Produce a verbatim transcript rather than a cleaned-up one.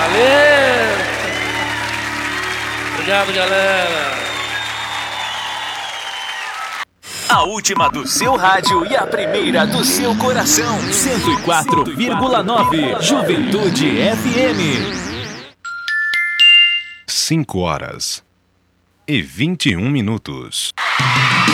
Valeu! Obrigado, galera! A última do seu rádio e a primeira do seu coração. cento e quatro vírgula nove Juventude F M. cinco horas e vinte e um minutos.